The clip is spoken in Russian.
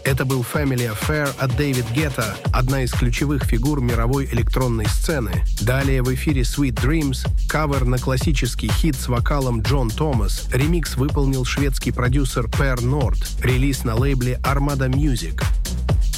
Это был Family Affair от Дэвид Гетта, одна из ключевых фигур мировой электронной сцены. Далее в эфире Sweet Dreams, кавер на классический хит с вокалом Джон Томас. Ремикс выполнил шведский продюсер Per Nord. Релиз на лейбле Armada Music.